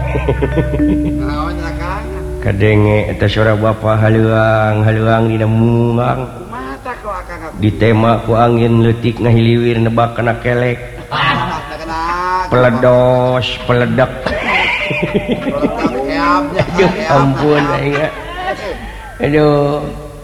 kadenge eta suara bapa haluang dina mungang ditema ku angin leutik ngahiliwir nebak kana kelek peledos peledak ampun aduh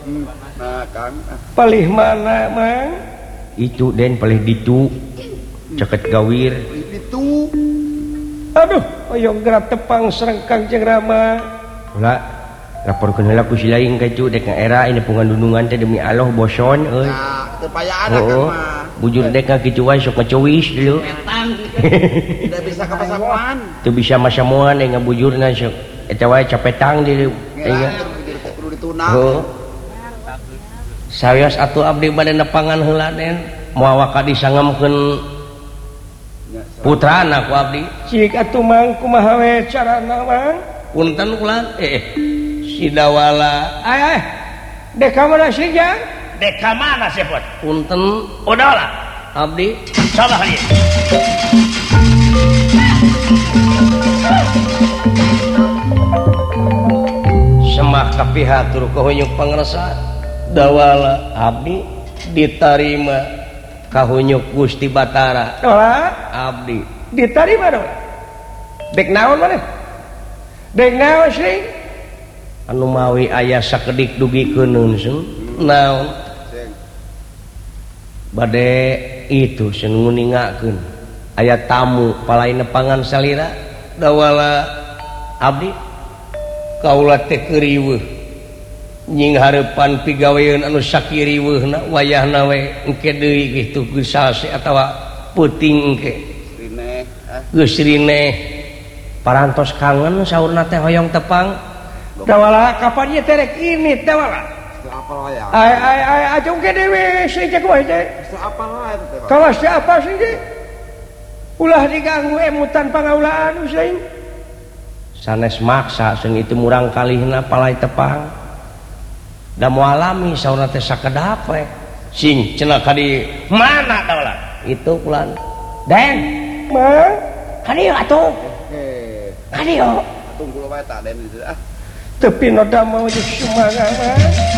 palih mana mang itu den palih ditu ceket gawir itu aduh oyong gerak tepang serengkang jeung rama ulah laporkeun heula ku si laing ka itu dek era ini pungandunungan teh demi Allah boson euy teu payaan mah bujur dek ka kitu wae sok ngacowis dulu tidak bisa kapasamuan teu bisa masamuan aya ngabujurna sok eta wae capetang di kudu ditunang sawios atuh abdi bade nepangan heula den moal waka disangemkeun putrana ku abdi cik atuh mang kumaha we carana mang punten ulang si dawala dek ka mana si jang dek ka mana si pot punten udahlah abdi salah ieu semak ka pihak tur kahunyuk pangresa dawala abdi diterima kahunyuk Gusti Batara abdi diterima dong dek naon maneh dek naon sih anu mawi aya sakedik dugikeun naon bade itu senu ningakeun aya tamu palai nepangan salira dawala abdi kaula teh keuriweuh nying hareupan pigawean anu sakiriweuhna wayahna we engke deui kitu geus sase atawa peuting engke geus rineh parantos kangen saurna teh hoyong tepang dawala kapan ieu teh rek ini dawala apal wae ai ajong ke dewe sejak wae teh apal wae teh kawas teh apa sih teh ulah diganggu emutan pangaulaan usain sanes maksa seung itu murang kalihna palai tepang da moal alami saurna teh sakedap we sing cenah kadi mana dawala itu pulan den mah kadieu atuh kadieu tunggu wae tak den teu pinoda mau jeung sumangan